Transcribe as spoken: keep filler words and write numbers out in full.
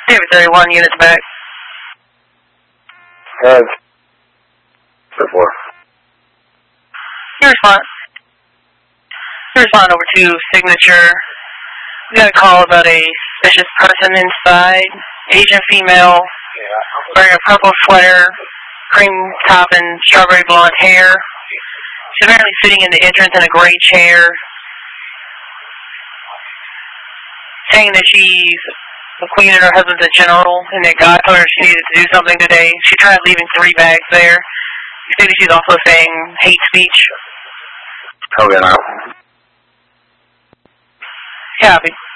David thirty-one, units back. Uh, before. You respond. You respond over to signature. We got a call about a suspicious person inside. Asian female, wearing a purple sweater, cream top and strawberry blonde hair. She's apparently sitting in the entrance in a gray chair, saying that she's the queen and her husband's a general, and that God told her she needed to do something today. She tried leaving three bags there. You see that she's also saying hate speech. Okay, now. Copy.